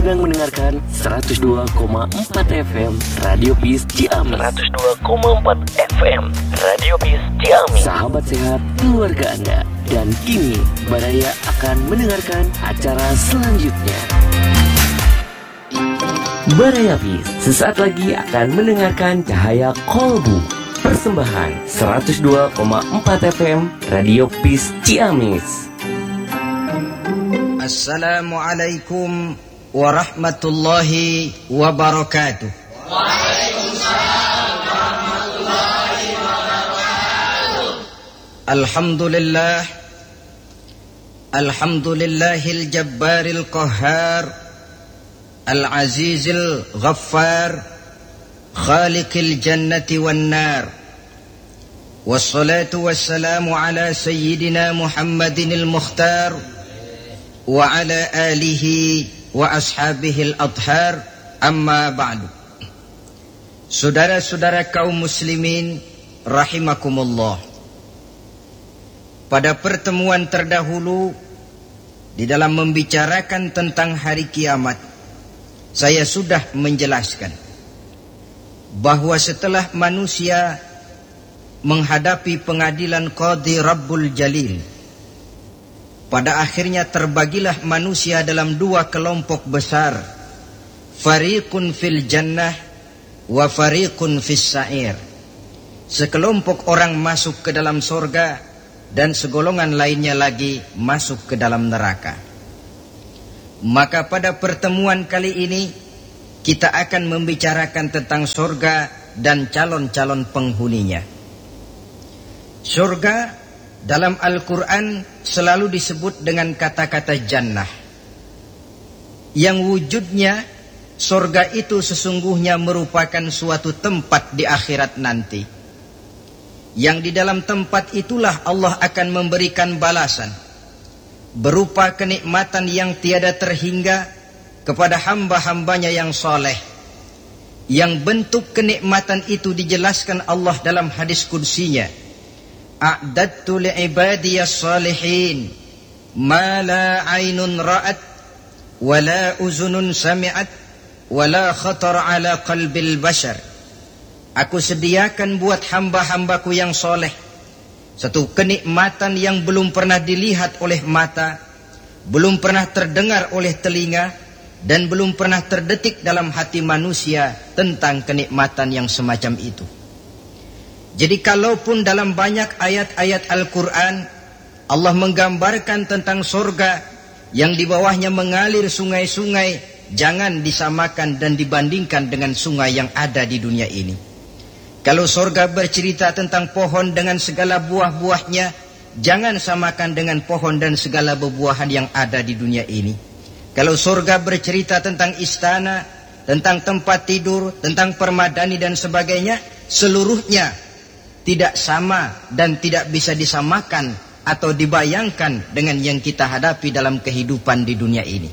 sedang mendengarkan 102,4 FM Radio Peace Ciamis. 102,4 FM Radio Peace Ciamis. Sahabat sehat keluarga Anda. Dan kini Baraya akan mendengarkan acara selanjutnya. Baraya Peace sesaat lagi akan mendengarkan Cahaya Kolbu. Persembahan 102,4 FM Radio Peace Ciamis. Assalamualaikum warahmatullahi wabarakatuh. Waalaikumsalam warahmatullahi wabarakatuh. Alhamdulillah, alhamdulillahil jabbaril qahhar, al-azizil ghaffar, khaliqil jannati wan nar. Wassalatu wassalamu ala sayyidina Muhammadinil mukhtar wa ala alihi wa ashabihil adhar, amma ba'du. Saudara-saudara kaum muslimin rahimakumullah. Pada pertemuan terdahulu di dalam membicarakan tentang hari kiamat, saya sudah menjelaskan bahwa setelah manusia menghadapi pengadilan Qadhi Rabbul Jalil, pada akhirnya terbagilah manusia dalam dua kelompok besar, fariqun fil jannah wa fariqun fis sa'ir. Sekelompok orang masuk ke dalam surga dan segolongan lainnya lagi masuk ke dalam neraka. Maka pada pertemuan kali ini kita akan membicarakan tentang surga dan calon-calon penghuninya. Surga dalam Al-Quran selalu disebut dengan kata-kata jannah, yang wujudnya surga itu sesungguhnya merupakan suatu tempat di akhirat nanti, yang di dalam tempat itulah Allah akan memberikan balasan berupa kenikmatan yang tiada terhingga kepada hamba-hambanya yang soleh, yang bentuk kenikmatan itu dijelaskan Allah dalam hadis qudsinya, a'dadtu li'ibadiyas salihin ma la aynun ra'at wa la uzunun sami'at wa la khatar ala qalbil bashar. Aku sediakan buat hamba-hambaku yang soleh satu kenikmatan yang belum pernah dilihat oleh mata, belum pernah terdengar oleh telinga, dan belum pernah terdetik dalam hati manusia tentang kenikmatan yang semacam itu. Jadi kalaupun dalam banyak ayat-ayat Al-Quran Allah menggambarkan tentang surga yang di bawahnya mengalir sungai-sungai, jangan disamakan dan dibandingkan dengan sungai yang ada di dunia ini. Kalau surga bercerita tentang pohon dengan segala buah-buahnya, jangan samakan dengan pohon dan segala buah-buahan yang ada di dunia ini. Kalau surga bercerita tentang istana, tentang tempat tidur, tentang permadani dan sebagainya, seluruhnya tidak sama dan tidak bisa disamakan atau dibayangkan dengan yang kita hadapi dalam kehidupan di dunia ini.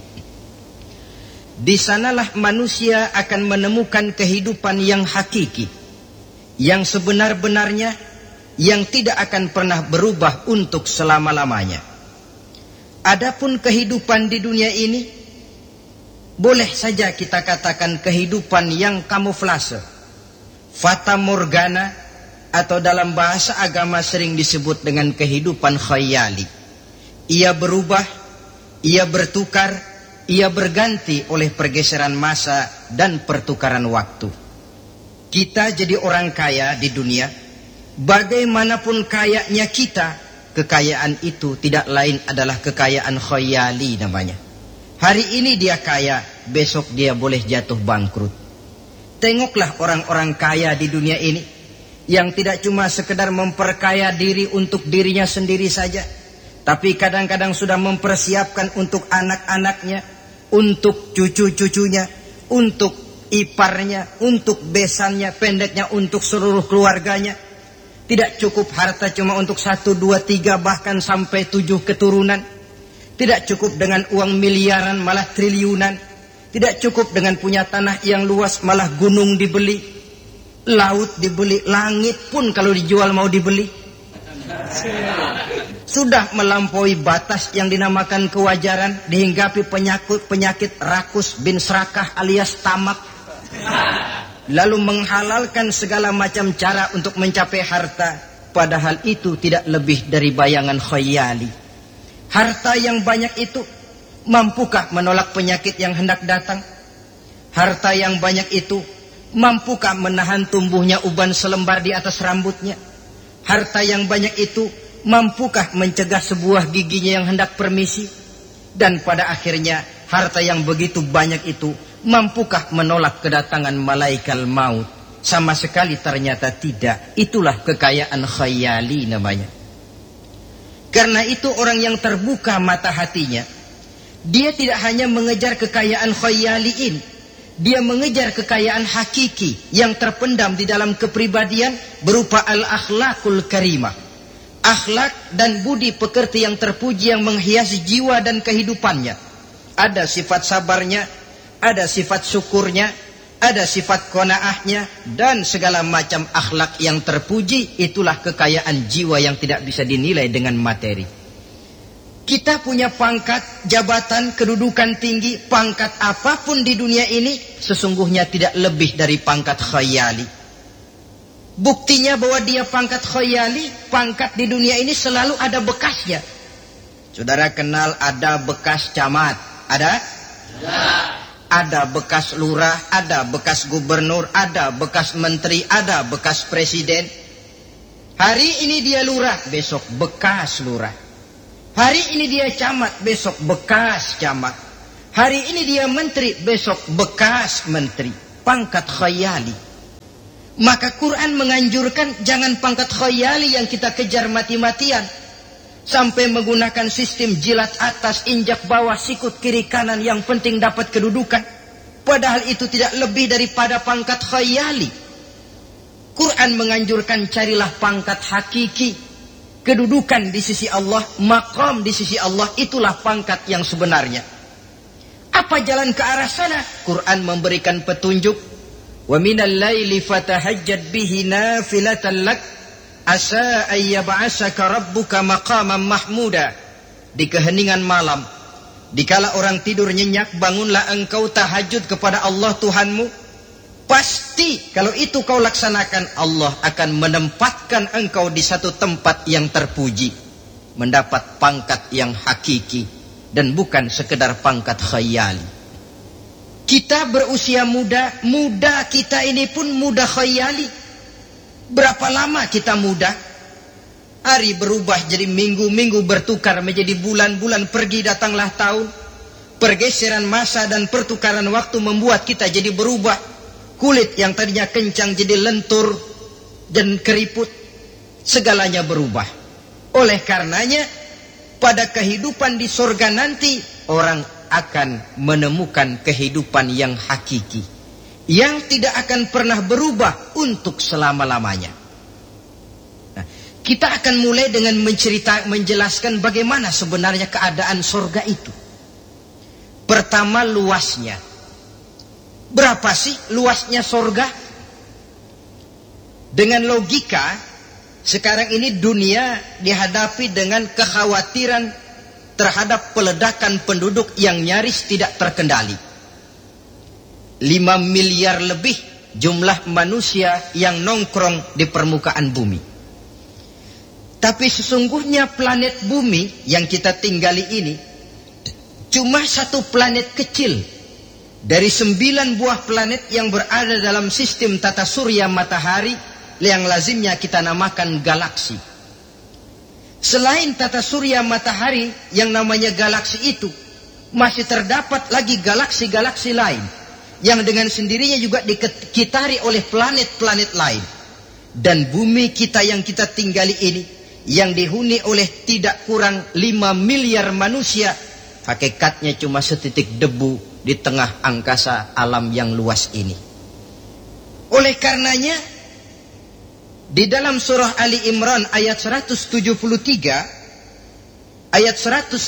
Di sanalah manusia akan menemukan kehidupan yang hakiki, yang sebenar-benarnya, yang tidak akan pernah berubah untuk selama-lamanya. Adapun kehidupan di dunia ini, boleh saja kita katakan kehidupan yang kamuflase, fata morgana, atau dalam bahasa agama sering disebut dengan kehidupan khayali. Ia berubah, ia bertukar, ia berganti oleh pergeseran masa dan pertukaran waktu. Kita jadi orang kaya di dunia, bagaimanapun kayanya kita, kekayaan itu tidak lain adalah kekayaan khayali namanya. Hari ini dia kaya, besok dia boleh jatuh bangkrut. Tengoklah orang-orang kaya di dunia ini, yang tidak cuma sekedar memperkaya diri untuk dirinya sendiri saja, tapi kadang-kadang sudah mempersiapkan untuk anak-anaknya, untuk cucu-cucunya, untuk iparnya, untuk besannya, pendeknya untuk seluruh keluarganya. Tidak cukup harta cuma untuk 1, 2, 3 bahkan sampai 7 keturunan. Tidak cukup dengan uang miliaran malah triliunan. Tidak cukup dengan punya tanah yang luas malah gunung dibeli, laut dibeli, langit pun kalau dijual mau dibeli. sudah melampaui batas yang dinamakan kewajaran, dihinggapi penyakit rakus bin serakah alias tamak, lalu menghalalkan segala macam cara untuk mencapai harta, padahal itu tidak lebih dari bayangan khayali. Harta yang banyak itu mampukah menolak penyakit yang hendak datang? Harta yang banyak itu mampukah menahan tumbuhnya uban selembar di atas rambutnya? Harta yang banyak itu mampukah mencegah sebuah giginya yang hendak permisi? Dan pada akhirnya harta yang begitu banyak itu mampukah menolak kedatangan malaikat maut? Sama sekali ternyata tidak. Itulah kekayaan khayali namanya. Karena itu orang yang terbuka mata hatinya, dia tidak hanya mengejar kekayaan khayali ini, dia mengejar kekayaan hakiki yang terpendam di dalam kepribadian berupa al-akhlakul karimah. Akhlak dan budi pekerti yang terpuji yang menghiasi jiwa dan kehidupannya. Ada sifat sabarnya, ada sifat syukurnya, ada sifat qanaahnya, dan segala macam akhlak yang terpuji. Itulah kekayaan jiwa yang tidak bisa dinilai dengan materi. Kita punya pangkat, jabatan, kedudukan tinggi, pangkat apapun di dunia ini sesungguhnya tidak lebih dari pangkat khayali. Buktinya bahwa dia pangkat khayali, pangkat di dunia ini selalu ada bekasnya. Saudara kenal ada bekas camat? Ada? Ada bekas lurah, ada bekas gubernur, ada bekas menteri, ada bekas presiden. Hari ini dia lurah, besok bekas lurah. Hari ini dia camat, besok bekas camat. Hari ini dia menteri, besok bekas menteri. Pangkat khayali. Maka Quran menganjurkan jangan pangkat khayali yang kita kejar mati-matian. Sampai menggunakan sistem jilat atas, injak bawah, sikut kiri kanan, yang penting dapat kedudukan. Padahal itu tidak lebih daripada pangkat khayali. Quran menganjurkan carilah pangkat hakiki. Kedudukan di sisi Allah, maqam di sisi Allah, itulah pangkat yang sebenarnya. Apa jalan ke arah sana? Quran memberikan petunjuk. Wa minal laili fatahajjad bihi nafilatan lak asa ayyab'asaka rabbuka maqaman mahmuda. Di keheningan malam, dikala orang tidur nyenyak, bangunlah engkau tahajud kepada Allah Tuhanmu. Pasti kalau itu kau laksanakan, Allah akan menempatkan engkau di satu tempat yang terpuji, mendapat pangkat yang hakiki dan bukan sekedar pangkat khayali. Kita berusia muda kita ini pun muda khayali. Berapa lama kita muda? Hari berubah jadi minggu, minggu bertukar menjadi bulan, pergi datanglah tahun. Pergeseran masa dan pertukaran waktu membuat kita jadi berubah. Kulit yang tadinya kencang jadi lentur dan keriput. Segalanya berubah. Oleh karenanya, pada kehidupan di surga nanti, orang akan menemukan kehidupan yang hakiki, yang tidak akan pernah berubah untuk selama-lamanya. Nah, kita akan mulai dengan menjelaskan bagaimana sebenarnya keadaan surga itu. Pertama, luasnya. Berapa sih luasnya surga? Dengan logika, sekarang ini dunia dihadapi dengan kekhawatiran terhadap peledakan penduduk yang nyaris tidak terkendali. 5 miliar lebih jumlah manusia yang nongkrong di permukaan bumi. Tapi sesungguhnya planet bumi yang kita tinggali ini cuma satu planet kecil dari 9 buah planet yang berada dalam sistem tata surya matahari yang lazimnya kita namakan galaksi. Selain tata surya matahari yang namanya galaksi itu, masih terdapat lagi galaksi-galaksi lain yang dengan sendirinya juga dikitari oleh planet-planet lain. Dan bumi kita yang kita tinggali ini, yang dihuni oleh tidak kurang 5 miliar manusia, hakikatnya cuma setitik debu di tengah angkasa alam yang luas ini. Oleh karenanya, di dalam surah Ali Imran ayat 173, ayat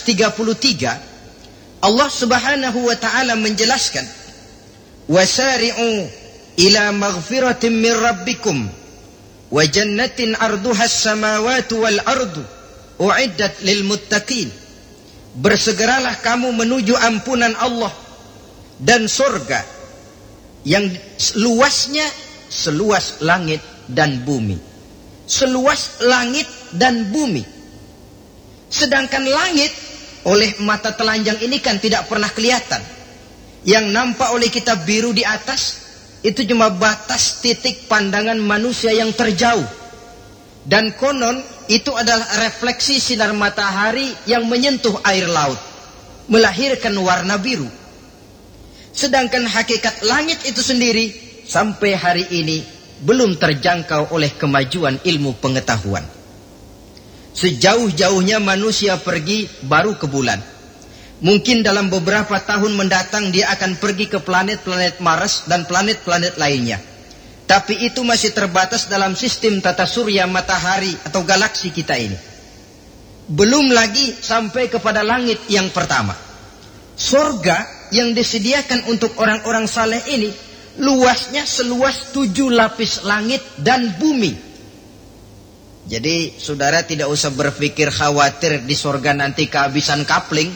133, Allah Subhanahu wa taala menjelaskan, "Wasari'u ila maghfiratin min rabbikum wa jannatin 'arduha as-samawati wal ardu uiddat lil muttaqin. Bersegeralah kamu menuju ampunan Allah dan surga yang luasnya seluas langit dan bumi. Seluas langit dan bumi. Sedangkan langit oleh mata telanjang ini kan tidak pernah kelihatan. Yang nampak oleh kita biru di atas itu cuma batas titik pandangan manusia yang terjauh. Dan konon itu adalah refleksi sinar matahari yang menyentuh air laut, melahirkan warna biru. Sedangkan hakikat langit itu sendiri sampai hari ini belum terjangkau oleh kemajuan ilmu pengetahuan. Sejauh-jauhnya manusia pergi baru ke bulan. Mungkin dalam beberapa tahun mendatang dia akan pergi ke planet-planet Mars dan planet-planet lainnya. Tapi itu masih terbatas dalam sistem tata surya matahari atau galaksi kita ini. Belum lagi sampai kepada langit yang pertama. Surga yang disediakan untuk orang-orang saleh ini luasnya seluas 7 lapis langit dan bumi. Jadi saudara tidak usah berpikir khawatir di surga nanti kehabisan kapling.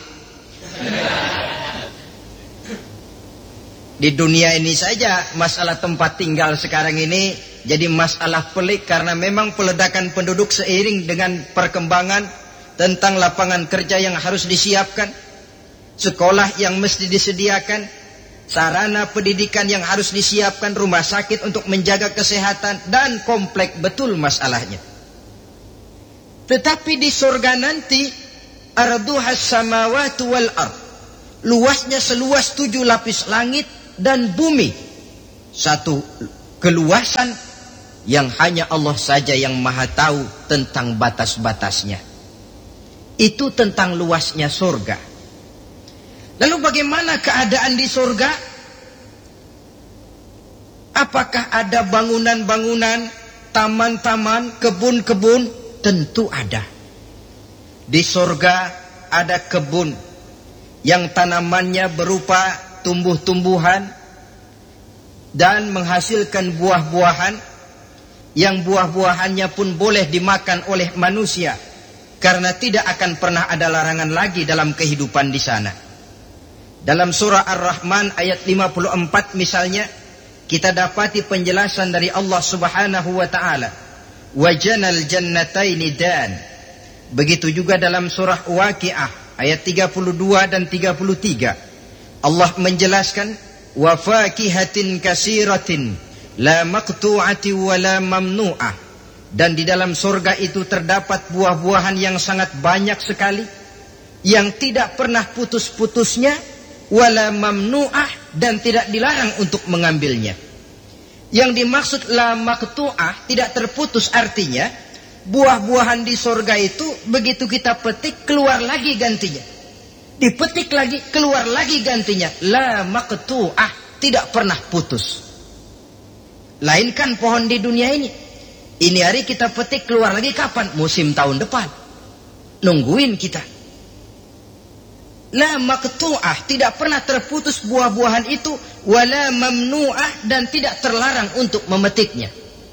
Di dunia ini saja masalah tempat tinggal sekarang ini jadi masalah pelik karena memang peledakan penduduk seiring dengan perkembangan tentang lapangan kerja yang harus disiapkan, sekolah yang mesti disediakan, sarana pendidikan yang harus disiapkan, rumah sakit untuk menjaga kesehatan, dan kompleks betul masalahnya. Tetapi di surga nanti arduhas samawati wal ard, luasnya seluas 7 lapis langit dan bumi. Satu keluasan yang hanya Allah saja yang maha tahu tentang batas-batasnya. Itu tentang luasnya surga. Lalu bagaimana keadaan di surga? Apakah ada bangunan-bangunan, taman-taman, kebun-kebun? Tentu ada. Di surga ada kebun yang tanamannya berupa tumbuh-tumbuhan dan menghasilkan buah-buahan yang buah-buahannya pun boleh dimakan oleh manusia karena tidak akan pernah ada larangan lagi dalam kehidupan di sana. Dalam surah Ar-Rahman ayat 54 misalnya kita dapati penjelasan dari Allah Subhanahu wa taala, wajanal jannataini dan. Begitu juga dalam surah Waqiah ayat 32 dan 33 Allah menjelaskan wa fakihatin kasiratin la maqtu'ati wa la mamnu'ah, dan di dalam surga itu terdapat buah-buahan yang sangat banyak sekali yang tidak pernah putus-putusnya, wala mamnu'ah, dan tidak dilarang untuk mengambilnya. Yang dimaksud la maqtu'ah, tidak terputus, artinya buah-buahan di surga itu begitu kita petik keluar lagi gantinya. Dipetik lagi, keluar lagi gantinya. La maqtu'ah, tidak pernah putus. Lain kan pohon di dunia ini. Ini hari kita petik, keluar lagi kapan? Musim tahun depan. Nungguin kita. La maqtu'ah, tidak pernah terputus buah-buahan itu. Wala mamnu'ah, dan tidak terlarang untuk memetiknya.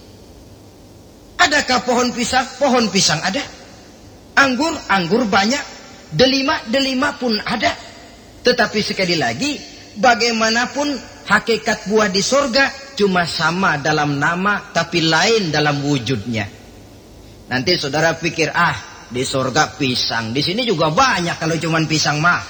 Adakah pohon pisang? Pohon pisang ada. Anggur? Anggur banyak. Delima pun ada. Tetapi sekali lagi, bagaimanapun hakikat buah di surga cuma sama dalam nama tapi lain dalam wujudnya. Nanti saudara pikir, di surga pisang, di sini juga banyak kalau cuma pisang mah.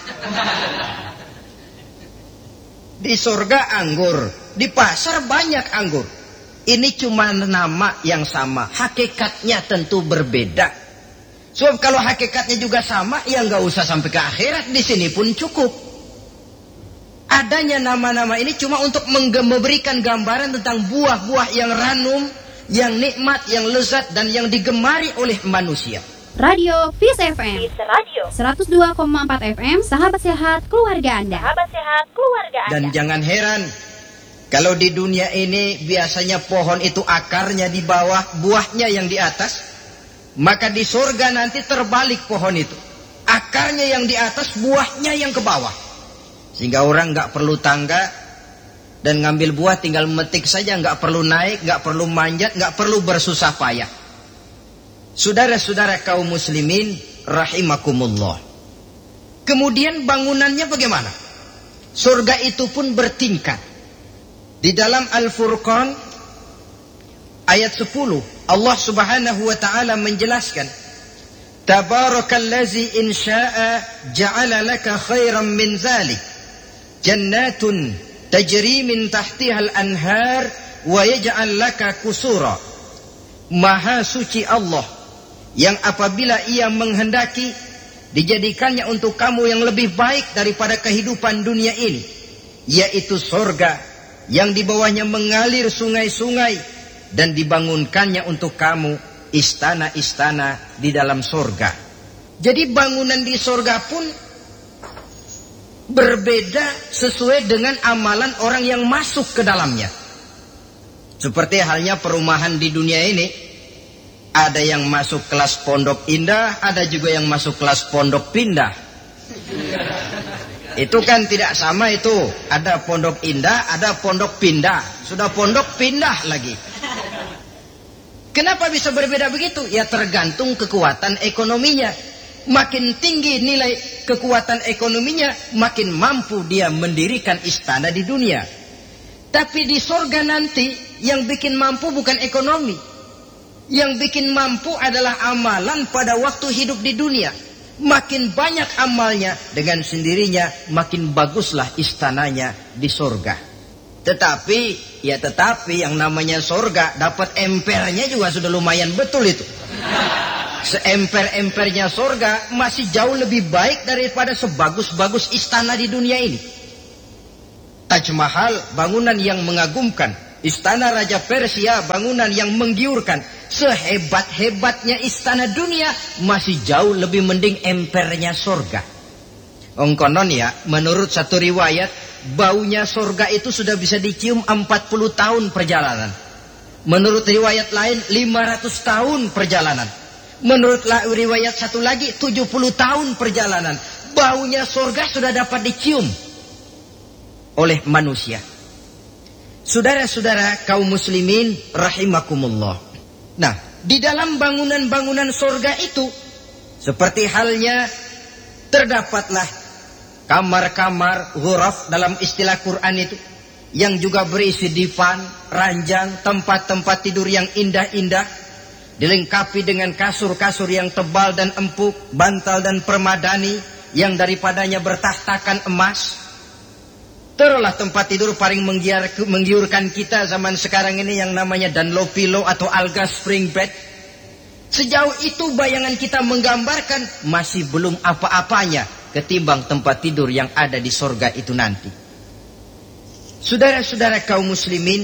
Di surga anggur, di pasar banyak anggur. Ini cuma nama yang sama, hakikatnya tentu berbeda. Sebab kalau hakikatnya juga sama, ya nggak usah sampai ke akhirat, di sini pun cukup. Adanya nama-nama ini cuma untuk memberikan gambaran tentang buah-buah yang ranum, yang nikmat, yang lezat, dan yang digemari oleh manusia. Radio Peace FM 102,4 FM, sahabat sehat keluarga Anda. Dan jangan heran kalau di dunia ini biasanya pohon itu akarnya di bawah, buahnya yang di atas. Maka di surga nanti terbalik pohon itu. Akarnya yang di atas, buahnya yang ke bawah. Sehingga orang nggak perlu tangga dan ngambil buah tinggal memetik saja, nggak perlu naik, nggak perlu manjat, nggak perlu bersusah payah. Saudara-saudara kaum muslimin rahimakumullah. Kemudian bangunannya bagaimana? Surga itu pun bertingkat. Di dalam Al-Furqan ayat 10 Allah Subhanahu wa taala menjelaskan, Tabarakallazi in syaa'a ja'ala laka khairan min zalik jannatun tajri min tahtihal anhar wa yaj'al laka kusura. Maha suci Allah yang apabila ia menghendaki dijadikannya untuk kamu yang lebih baik daripada kehidupan dunia ini, yaitu surga yang di bawahnya mengalir sungai-sungai, dan dibangunkannya untuk kamu istana-istana di dalam surga. Jadi bangunan di surga pun berbeda sesuai dengan amalan orang yang masuk ke dalamnya. Seperti halnya perumahan di dunia ini, ada yang masuk kelas pondok indah, ada juga yang masuk kelas pondok pindah. Itu kan tidak sama itu. Ada pondok indah, ada pondok pindah. Sudah pondok pindah lagi. Kenapa bisa berbeda begitu? Ya tergantung kekuatan ekonominya. Makin tinggi nilai kekuatan ekonominya, makin mampu dia mendirikan istana di dunia. Tapi di surga nanti yang bikin mampu bukan ekonomi. Yang bikin mampu adalah amalan pada waktu hidup di dunia. Makin banyak amalnya, dengan sendirinya makin baguslah istananya di surga. Tetapi yang namanya surga, dapat empernya juga sudah lumayan betul itu. Seemper-empernya surga masih jauh lebih baik daripada sebagus-bagus istana di dunia ini. Taj Mahal, bangunan yang mengagumkan. Istana Raja Persia, bangunan yang menggiurkan. Sehebat-hebatnya istana dunia, masih jauh lebih mending empernya surga. Konon ya, menurut satu riwayat, baunya surga itu sudah bisa dicium 40 tahun perjalanan. Menurut riwayat lain 500 tahun perjalanan. Menurut riwayat satu lagi 70 tahun perjalanan. Baunya surga sudah dapat dicium oleh manusia. Saudara-saudara kaum muslimin rahimakumullah. Nah, di dalam bangunan-bangunan surga itu, seperti halnya terdapatlah kamar-kamar ghuraf dalam istilah Quran itu, yang juga berisi divan, ranjang, tempat-tempat tidur yang indah-indah, dilengkapi dengan kasur-kasur yang tebal dan empuk, bantal dan permadani yang daripadanya bertahtakan emas. Terulah tempat tidur paling menggiurkan kita zaman sekarang ini yang namanya Dunlopillow atau Alga Spring Bed. Sejauh itu bayangan kita menggambarkan masih belum apa-apanya ketimbang tempat tidur yang ada di surga itu nanti. Saudara-saudara kaum muslimin,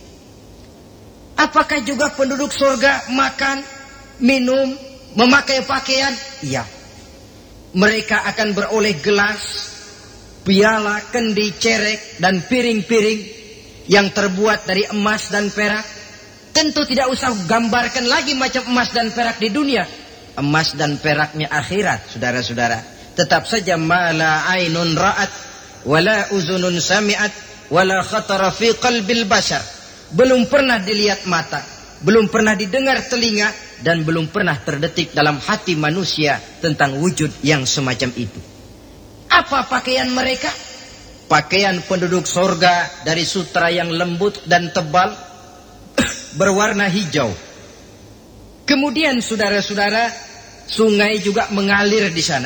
apakah juga penduduk surga makan, minum, memakai pakaian? Iya. Mereka akan beroleh gelas, piala, kendi, cerek, dan piring-piring yang terbuat dari emas dan perak. Tentu tidak usah gambarkan lagi macam emas dan perak di dunia. Emas dan peraknya akhirat, saudara-saudara. Tetap saja mala ainun ra'at, wala uzunun sami'at, wala khatara fi qalbil bashar. Belum pernah dilihat mata, belum pernah didengar telinga, dan belum pernah terdetik dalam hati manusia tentang wujud yang semacam itu. Apa pakaian mereka? Pakaian penduduk surga dari sutra yang lembut dan tebal, berwarna hijau. Kemudian saudara-saudara, sungai juga mengalir di sana.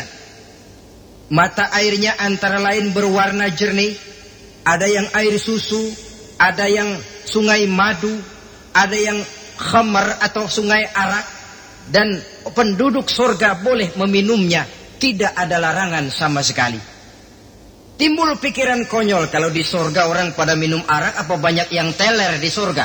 Mata airnya antara lain berwarna jernih. Ada yang air susu, ada yang sungai madu, ada yang khamar atau sungai arak. Dan penduduk surga boleh meminumnya. Tidak ada larangan sama sekali. Timbul pikiran konyol, kalau di surga orang pada minum arak, apa banyak yang teler di surga?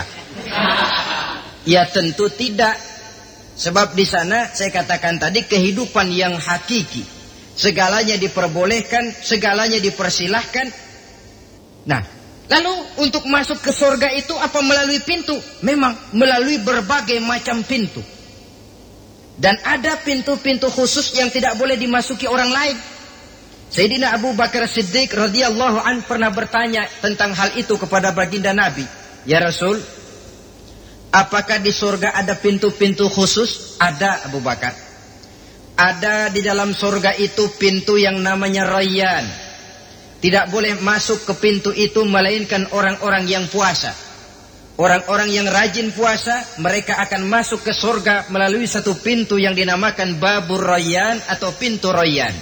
Ya tentu tidak. Sebab di sana saya katakan tadi kehidupan yang hakiki. Segalanya diperbolehkan, segalanya dipersilahkan. Nah, lalu untuk masuk ke surga itu apa melalui pintu? Memang melalui berbagai macam pintu. Dan ada pintu-pintu khusus yang tidak boleh dimasuki orang lain. Sayyidina Abu Bakar Siddiq radhiyallahu an pernah bertanya tentang hal itu kepada baginda Nabi. Ya Rasul, Apakah di surga ada pintu-pintu khusus? Ada, Abu Bakar. Ada di dalam surga itu pintu yang namanya Rayyan. Tidak boleh masuk ke pintu itu melainkan orang-orang yang puasa. Orang-orang yang rajin puasa, mereka akan masuk ke surga melalui satu pintu yang dinamakan Babur Rayyan atau pintu Rayyan.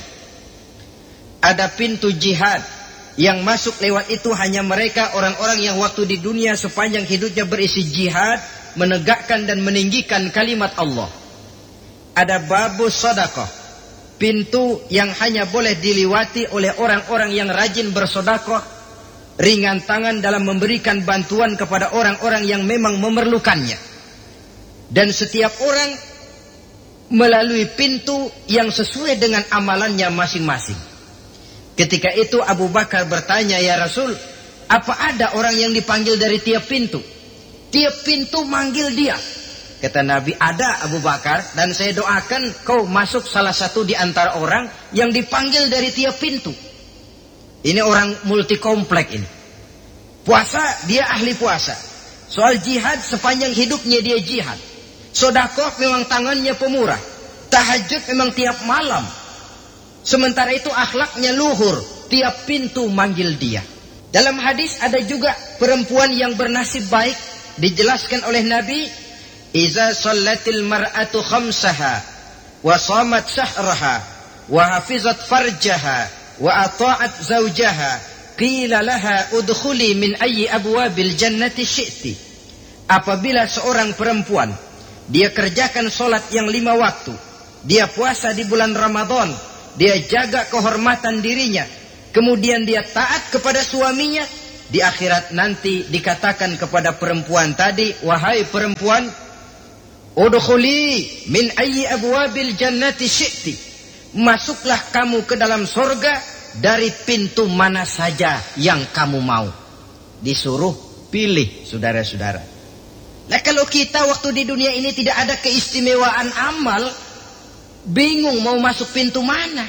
Ada pintu jihad, yang masuk lewat itu hanya mereka orang-orang yang waktu di dunia sepanjang hidupnya berisi jihad, menegakkan dan meninggikan kalimat Allah. Ada Babus Sedekah, pintu yang hanya boleh dilewati oleh orang-orang yang rajin bersedekah, ringan tangan dalam memberikan bantuan kepada orang-orang yang memang memerlukannya. Dan setiap orang melalui pintu yang sesuai dengan amalannya masing-masing. Ketika itu Abu Bakar bertanya, "Ya Rasul, apa ada orang yang dipanggil dari tiap pintu? Tiap pintu manggil dia." Kata Nabi, "Ada Abu Bakar, dan saya doakan kau masuk salah satu di antara orang yang dipanggil dari tiap pintu." Ini orang multi komplek ini. Puasa, dia ahli puasa. Soal jihad, sepanjang hidupnya dia jihad. Sedekah memang tangannya pemurah. Tahajud memang tiap malam. Sementara itu akhlaknya luhur. Tiap pintu manggil dia. Dalam hadis ada juga perempuan yang bernasib baik. Dijelaskan oleh Nabi, "Iza sallatil mar'atu khamsaha wa shamat shahraha wa hafizat farjaha wa ata'at zawjaha qila laha udkhuli min ayyi abwabil jannati syi'ti." Apabila seorang perempuan dia kerjakan solat yang 5 waktu, dia puasa di bulan Ramadan, dia jaga kehormatan dirinya, kemudian dia taat kepada suaminya, di akhirat nanti dikatakan kepada perempuan tadi, "Wahai perempuan, udkhuli min ayyi abwabil jannati syi'ti." Masuklah kamu ke dalam surga dari pintu mana saja yang kamu mau. Disuruh pilih, saudara-saudara. Nah, kalau kita waktu di dunia ini tidak ada keistimewaan amal, bingung mau masuk pintu mana.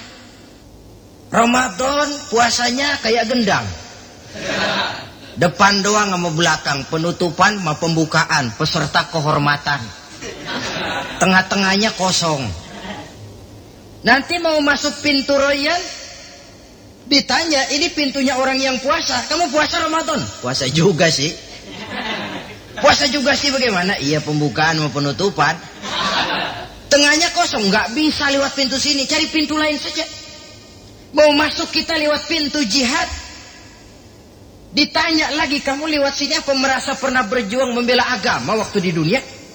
Ramadan puasanya kayak gendang. Depan doang sama belakang, penutupan sama pembukaan, peserta kehormatan. Tengah-tengahnya kosong. Nanti mau masuk pintu Rayyan, ditanya, "Ini pintunya orang yang puasa. Kamu puasa Ramadan?" "Puasa juga sih." "Puasa juga sih bagaimana?" "Iya, pembukaan sama penutupan." Tengahnya kosong, nggak bisa lewat pintu sini, cari pintu lain saja. Mau masuk kita lewat pintu jihad, ditanya lagi, "Kamu lewat sini apa merasa pernah berjuang membela agama waktu di dunia?"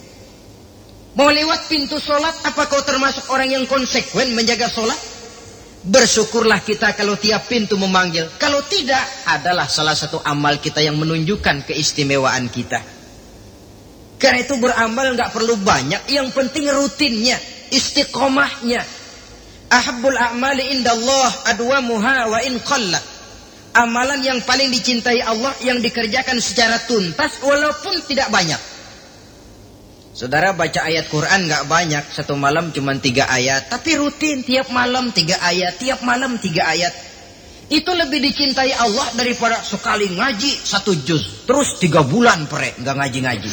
Mau lewat pintu sholat, apa kau termasuk orang yang konsekuen menjaga sholat? Bersyukurlah kita kalau tiap pintu memanggil. Kalau tidak, adalah salah satu amal kita yang menunjukkan keistimewaan kita. Karena itu beramal nggak perlu banyak, yang penting rutinnya, istiqomahnya. Ahabbul a'mali indallah adwamuha wa in qallat. Amalan yang paling dicintai Allah yang dikerjakan secara tuntas walaupun tidak banyak. Saudara baca ayat Quran nggak banyak, satu malam cuma 3 ayat, tapi rutin tiap malam 3 ayat, tiap malam 3 ayat. Itu lebih dicintai Allah daripada sekali ngaji 1 juz, terus 3 bulan nggak ngaji-ngaji.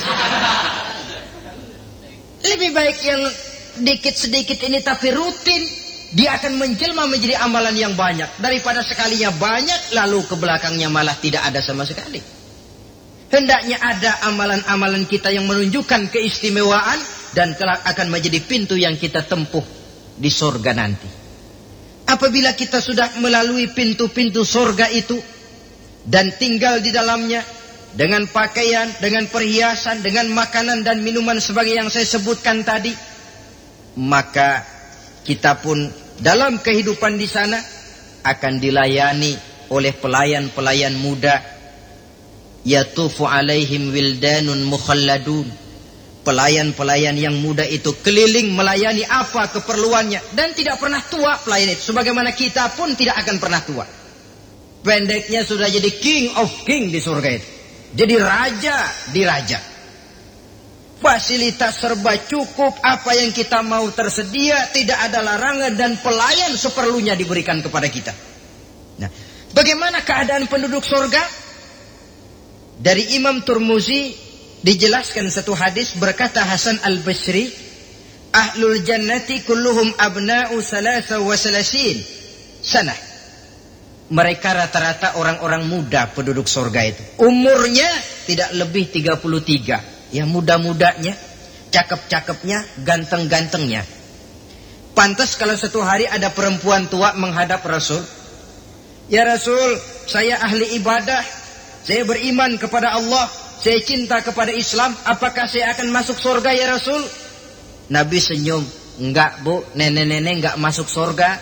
Lebih baik yang dikit sedikit ini tapi rutin, dia akan menjelma menjadi amalan yang banyak daripada sekalinya banyak lalu ke belakangnya malah tidak ada sama sekali. Hendaknya ada amalan-amalan kita yang menunjukkan keistimewaan dan kelak akan menjadi pintu yang kita tempuh di surga nanti. Apabila kita sudah melalui pintu-pintu surga itu dan tinggal di dalamnya dengan pakaian, dengan perhiasan, dengan makanan dan minuman sebagai yang saya sebutkan tadi, maka kita pun dalam kehidupan di sana akan dilayani oleh pelayan-pelayan muda. Yatufu alaihim wildanun mukhalladun. Pelayan-pelayan yang muda itu keliling melayani apa keperluannya dan tidak pernah tua pelayan itu, sebagaimana kita pun tidak akan pernah tua. Pendeknya sudah jadi king of king di surga itu, jadi raja di raja. Fasilitas serba cukup, apa yang kita mau tersedia, tidak ada larangan dan pelayan seperlunya diberikan kepada kita. Nah, bagaimana keadaan penduduk surga? Dari Imam Turmuzi dijelaskan satu hadis, berkata Hasan al-Basri, ahlul jannati kulluhum abna'u salasa wa salasin sanah. Mereka rata-rata orang-orang muda penduduk surga itu. Umurnya tidak lebih 33. Ya, muda-mudanya, cakep-cakepnya, ganteng-gantengnya. Pantas kalau satu hari ada perempuan tua menghadap Rasul. Ya Rasul, saya ahli ibadah, saya beriman kepada Allah, saya cinta kepada Islam, apakah saya akan masuk surga ya Rasul? Nabi senyum, enggak bu, nenek-nenek enggak masuk surga.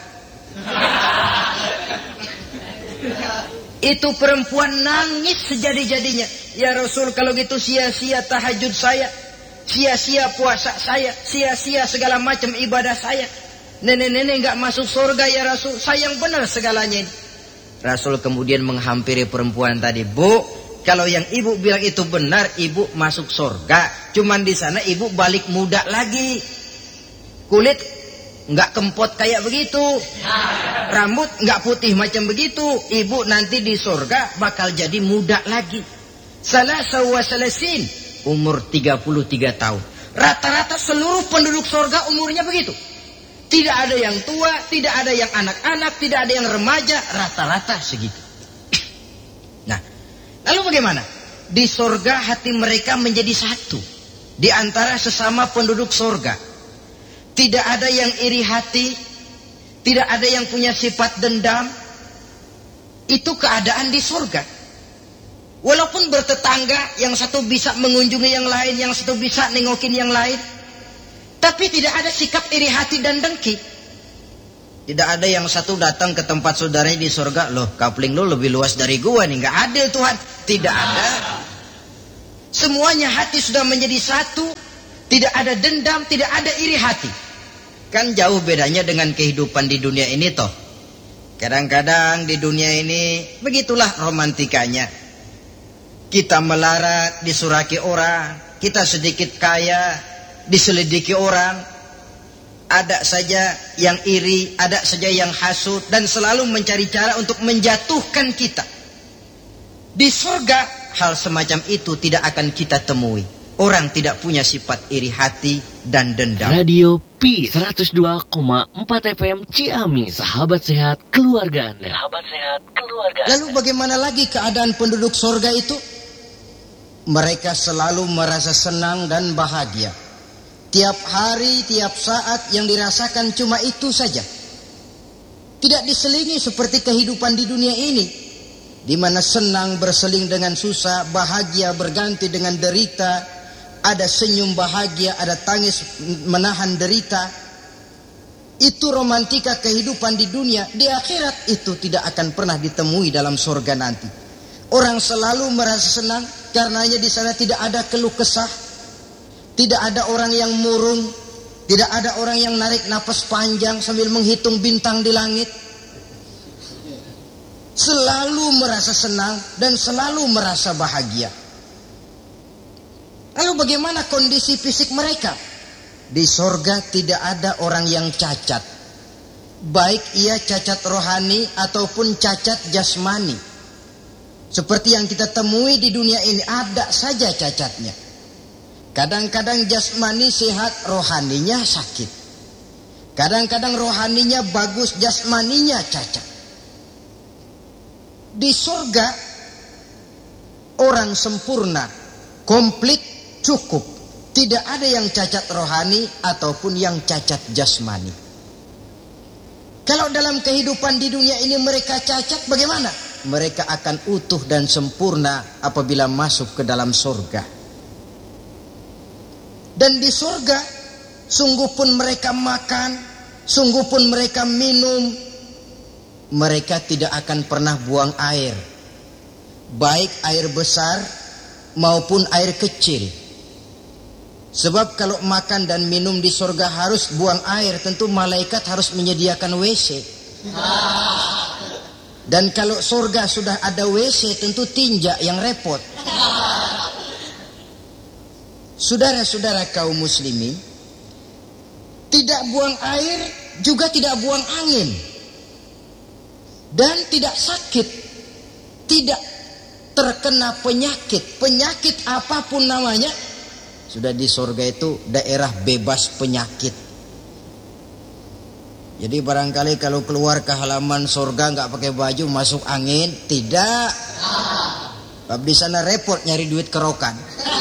Itu perempuan nangis sejadi-jadinya. Ya Rasul, kalau gitu sia-sia tahajud saya, sia-sia puasa saya, sia-sia segala macam ibadah saya. Nenek-nenek enggak masuk surga ya Rasul, sayang benar segalanya ini. Rasul kemudian menghampiri perempuan tadi, bu, kalau yang ibu bilang itu benar, ibu masuk surga. Cuman di sana ibu balik muda lagi. Kulit nggak kempot kayak begitu, rambut nggak putih macam begitu. Ibu nanti di surga bakal jadi muda lagi. Salasa wa salasin, umur 33 tahun. Rata-rata seluruh penduduk surga umurnya begitu. Tidak ada yang tua, tidak ada yang anak-anak, tidak ada yang remaja, rata-rata segitu. Nah, lalu bagaimana? Di surga hati mereka menjadi satu di antara sesama penduduk surga. Tidak ada yang iri hati, tidak ada yang punya sifat dendam. Itu keadaan di surga. Walaupun bertetangga, yang satu bisa mengunjungi yang lain, yang satu bisa nengokin yang lain, tapi tidak ada sikap iri hati dan dengki. Tidak ada yang satu datang ke tempat saudaranya di surga, loh kapling lu lebih luas dari gua nih, nggak adil Tuhan. Tidak ada. Semuanya hati sudah menjadi satu. Tidak ada dendam, tidak ada iri hati. Kan jauh bedanya dengan kehidupan di dunia ini toh. Kadang-kadang di dunia ini begitulah romantikanya. Kita melarat, disuraki orang. Kita sedikit kaya, diselidiki orang. Ada saja yang iri, ada saja yang hasut, dan selalu mencari cara untuk menjatuhkan kita. Di surga hal semacam itu tidak akan kita temui. Orang tidak punya sifat iri hati dan dendam. Radio Peace 102,4 FM Ciamis, sahabat sehat keluarga Anda. Sahabat sehat keluarga Anda. Lalu bagaimana lagi keadaan penduduk surga itu? Mereka selalu merasa senang dan bahagia. Tiap hari, tiap saat yang dirasakan cuma itu saja. Tidak diselingi seperti kehidupan di dunia ini, di mana senang berseling dengan susah, bahagia berganti dengan derita. Ada senyum bahagia, ada tangis menahan derita. Itu romantika kehidupan di dunia. Di akhirat itu tidak akan pernah ditemui dalam surga nanti. Orang selalu merasa senang karenanya di sana tidak ada keluh kesah, tidak ada orang yang murung, tidak ada orang yang narik napas panjang sambil menghitung bintang di langit. Selalu merasa senang dan selalu merasa bahagia. Lalu bagaimana kondisi fisik mereka? Di surga tidak ada orang yang cacat. Baik ia cacat rohani ataupun cacat jasmani. Seperti yang kita temui di dunia ini, ada saja cacatnya. Kadang-kadang jasmani sehat, rohaninya sakit. Kadang-kadang rohaninya bagus, jasmaninya cacat. Di surga orang sempurna, komplit, cukup. Tidak ada yang cacat rohani ataupun yang cacat jasmani. Kalau dalam kehidupan di dunia ini mereka cacat, bagaimana? Mereka akan utuh dan sempurna apabila masuk ke dalam surga. Dan di surga, sungguh pun mereka makan, sungguh pun mereka minum, mereka tidak akan pernah buang air. Baik air besar maupun air kecil. Sebab kalau makan dan minum di surga harus buang air, tentu malaikat harus menyediakan WC. Dan kalau surga sudah ada WC, tentu tinja yang repot. Saudara-saudara kaum muslimin, tidak buang air juga tidak buang angin. Dan tidak sakit. Tidak. terkena penyakit apapun namanya, sudah di surga itu daerah bebas penyakit. Jadi barangkali kalau keluar ke halaman surga nggak pakai baju masuk angin, tidak. Sebab di sana repot nyari duit kerokan.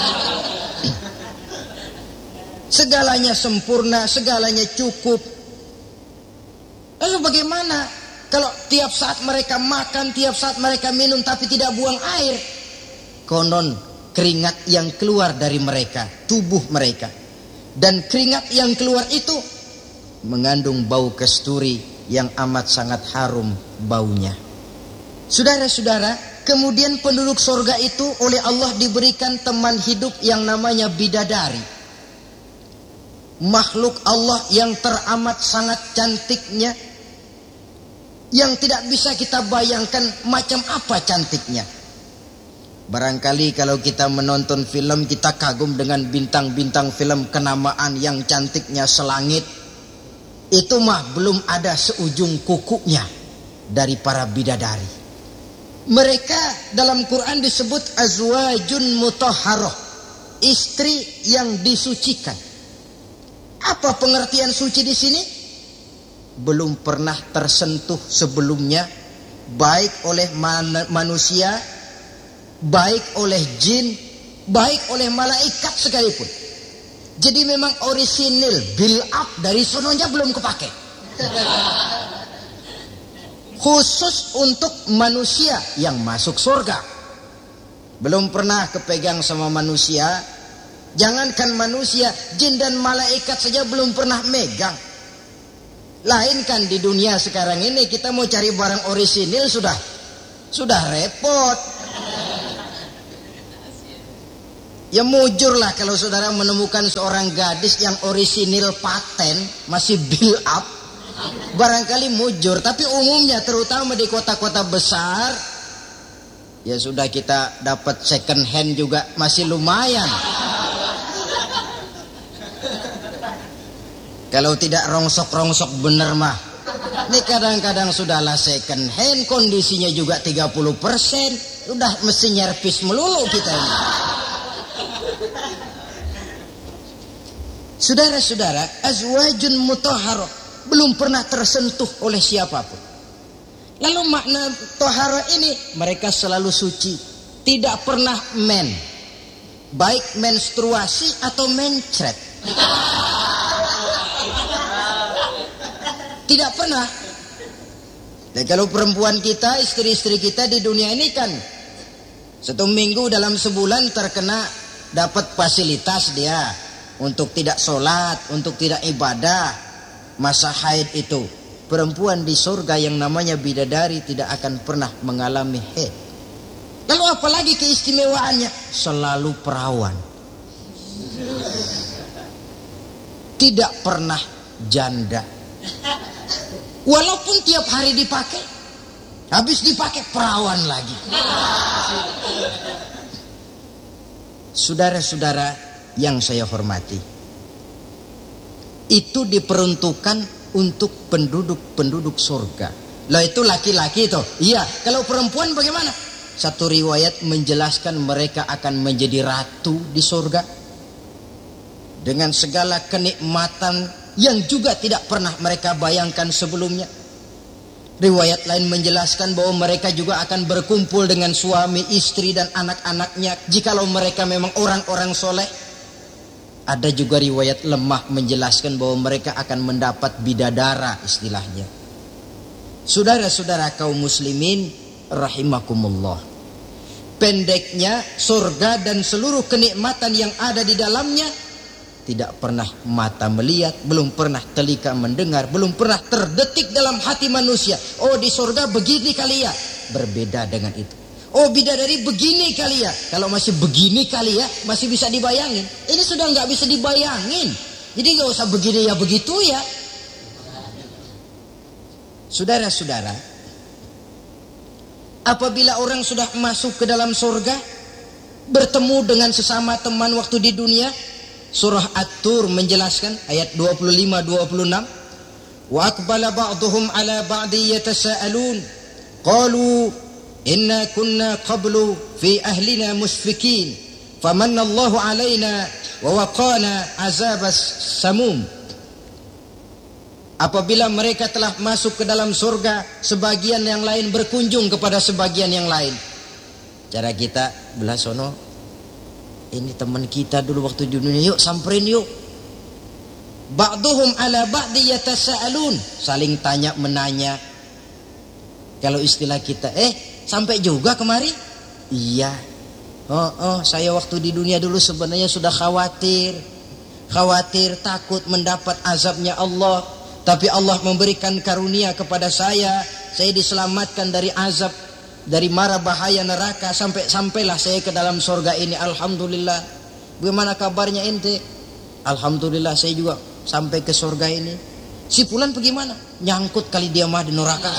Segalanya sempurna, segalanya cukup. Lalu bagaimana kalau tiap saat mereka makan, tiap saat mereka minum tapi tidak buang air? Konon keringat yang keluar dari mereka, tubuh mereka, dan keringat yang keluar itu mengandung bau kasturi yang amat sangat harum baunya. Saudara-saudara, kemudian penduduk surga itu oleh Allah diberikan teman hidup yang namanya bidadari. Makhluk Allah yang teramat sangat cantiknya, yang tidak bisa kita bayangkan macam apa cantiknya. Barangkali kalau kita menonton film, kita kagum dengan bintang-bintang film kenamaan yang cantiknya selangit. Itu mah belum ada seujung kukunya dari para bidadari. Mereka dalam Quran disebut azwajun mutahharah, istri yang disucikan. Apa pengertian suci di sini? Belum pernah tersentuh sebelumnya, baik oleh manusia, baik oleh jin, baik oleh malaikat sekalipun. Jadi memang orisinil, build up dari sononya belum kepake. Khusus untuk manusia yang masuk surga. Belum pernah kepegang sama manusia. Jangankan manusia, jin dan malaikat saja belum pernah megang. Lain kan di dunia sekarang ini, kita mau cari barang orisinil sudah repot. Ya mujurlah kalau saudara menemukan seorang gadis yang orisinil paten, masih build up, barangkali mujur. Tapi umumnya terutama di kota-kota besar, ya sudah kita dapat second hand juga masih lumayan. Kalau tidak rongsok-rongsok bener mah, ini kadang-kadang sudahlah second hand, kondisinya juga 30%, udah mesti nyerpis melulu kita ini. Saudara-saudara, azwajun mutahharah, belum pernah tersentuh oleh siapapun. Lalu makna tohara ini, mereka selalu suci, tidak pernah baik menstruasi atau mencret. Tidak pernah. Dan kalau perempuan kita, istri-istri kita di dunia ini kan 1 minggu dalam sebulan terkena dapat fasilitas dia untuk tidak sholat, untuk tidak ibadah, masa haid itu. Perempuan di surga yang namanya bidadari tidak akan pernah mengalami haid. Lalu apalagi keistimewaannya? Selalu perawan. Tidak pernah janda. Walaupun tiap hari dipakai, habis dipakai perawan lagi. Saudara-saudara yang saya hormati, itu diperuntukkan untuk penduduk-penduduk surga. Lah itu laki-laki itu. Iya, kalau perempuan bagaimana? Satu riwayat menjelaskan mereka akan menjadi ratu di surga dengan segala kenikmatan yang juga tidak pernah mereka bayangkan sebelumnya. Riwayat lain menjelaskan bahwa mereka juga akan berkumpul dengan suami, istri dan anak-anaknya jikalau mereka memang orang-orang soleh. Ada juga riwayat lemah menjelaskan bahwa mereka akan mendapat bidadara istilahnya. Saudara-saudara kaum muslimin rahimakumullah, pendeknya surga dan seluruh kenikmatan yang ada di dalamnya tidak pernah mata melihat, belum pernah telinga mendengar, belum pernah terdetik dalam hati manusia. Oh di surga begini kali ya, berbeda dengan itu. Oh bidadari begini kali ya, kalau masih begini kali ya masih bisa dibayangin. Ini sudah nggak bisa dibayangin, jadi nggak usah begini ya begitu ya. Saudara-saudara, apabila orang sudah masuk ke dalam surga, bertemu dengan sesama teman waktu di dunia, surah At-Tur menjelaskan ayat 25-26, wa aqbala ba'duhum ala ba'di yatasaalun qalu Inna kunna qablu fi ahlina musfikin famanna Allahu alaina wa waqana azabas samum. Apabila mereka telah masuk ke dalam surga, sebagian yang lain berkunjung kepada sebagian yang lain. Cara kita belah sono, ini teman kita dulu waktu di dunia, yuk samperin yuk. Ba'duhum ala ba'di yatasa'alun, saling tanya menanya. Kalau istilah kita, sampai juga kemari? Iya. Saya waktu di dunia dulu sebenarnya sudah khawatir takut mendapat azabnya Allah. Tapi Allah memberikan karunia kepada saya diselamatkan dari azab, dari mara bahaya neraka, sampailah saya ke dalam surga ini. Alhamdulillah. Bagaimana kabarnya ente? Alhamdulillah saya juga sampai ke surga ini. Si fulan bagaimana? Nyangkut kali dia mah di neraka.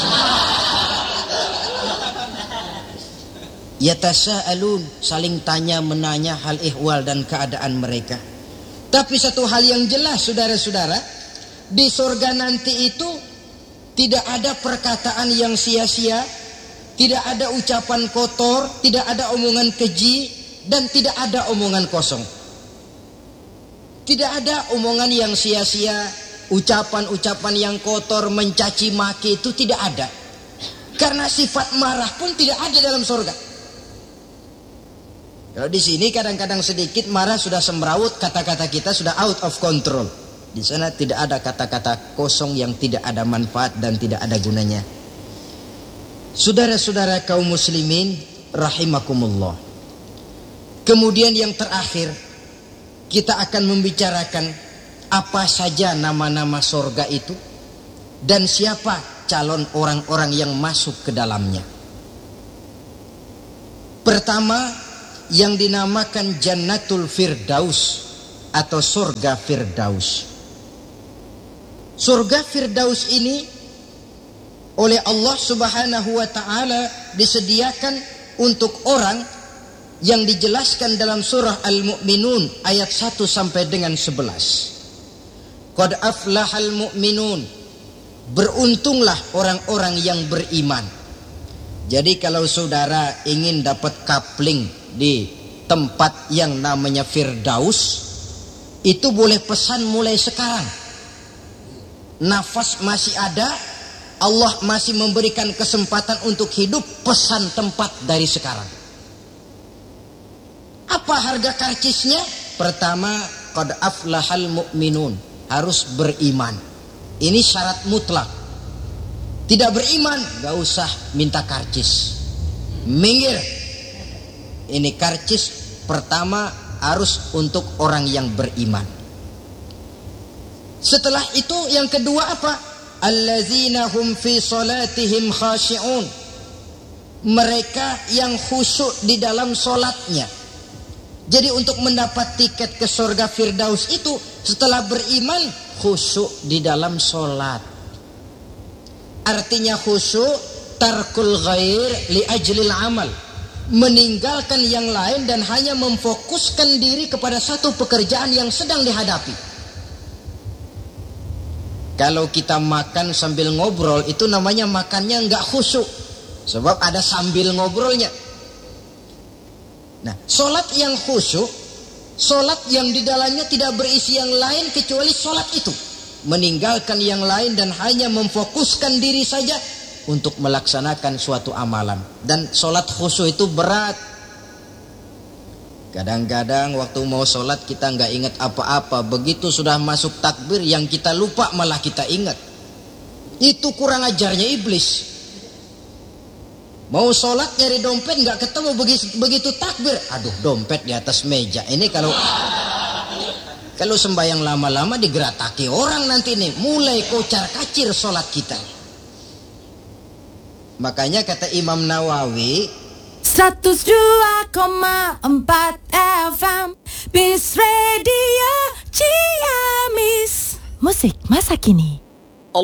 Yatasa'alun, saling tanya menanya hal ihwal dan keadaan mereka. Tapi satu hal yang jelas saudara-saudara, di surga nanti itu tidak ada perkataan yang sia-sia, tidak ada ucapan kotor, tidak ada omongan keji, dan tidak ada omongan kosong. Tidak ada omongan yang sia-sia, ucapan-ucapan yang kotor, mencaci maki, itu tidak ada. Karena sifat marah pun tidak ada dalam surga. Kalau di sini kadang-kadang sedikit marah sudah semrawut, kata-kata kita sudah out of control. Di sana tidak ada kata-kata kosong yang tidak ada manfaat dan tidak ada gunanya. Saudara-saudara kaum muslimin rahimakumullah. Kemudian yang terakhir, kita akan membicarakan apa saja nama-nama surga itu dan siapa calon orang-orang yang masuk ke dalamnya. Pertama, yang dinamakan Jannatul Firdaus atau surga Firdaus. Surga Firdaus ini oleh Allah Subhanahu wa taala disediakan untuk orang yang dijelaskan dalam surah Al-Mu'minun ayat 1 sampai dengan 11. Qad aflahal mu'minun, beruntunglah orang-orang yang beriman. Jadi kalau saudara ingin dapat kapling di tempat yang namanya Firdaus, itu boleh pesan mulai sekarang. Nafas masih ada, Allah masih memberikan kesempatan untuk hidup, pesan tempat dari sekarang. Apa harga karcisnya? Pertama, qad aflahal mu'minun, harus beriman. Ini syarat mutlak. Tidak beriman, gak usah minta karcis. Minggir. Ini karcis pertama harus untuk orang yang beriman. Setelah itu yang kedua apa? Allazina hum fi salatihim khashi'un. Mereka yang khusyuk di dalam solatnya. Jadi untuk mendapat tiket ke surga Firdaus itu, setelah beriman khusyuk di dalam solat. Artinya khusyuk tarkul ghair li ajlil amal, meninggalkan yang lain dan hanya memfokuskan diri kepada satu pekerjaan yang sedang dihadapi. Kalau kita makan sambil ngobrol, itu namanya makannya nggak khusyuk, sebab ada sambil ngobrolnya. Nah, solat yang khusyuk, solat yang di dalamnya tidak berisi yang lain kecuali solat itu, meninggalkan yang lain dan hanya memfokuskan diri saja untuk melaksanakan suatu amalan. Dan solat khusyuk itu berat. Kadang-kadang waktu mau sholat kita nggak ingat apa-apa. Begitu sudah masuk takbir, yang kita lupa malah kita ingat. Itu kurang ajarnya iblis. Mau sholat nyari dompet nggak ketemu, begitu takbir, aduh dompet di atas meja. Ini kalau sembahyang lama-lama digerataki orang nanti nih, mulai kocar kacir sholat kita. Makanya kata Imam Nawawi, 102,4 FM Peace Radio Ciamis. Musik masa kini.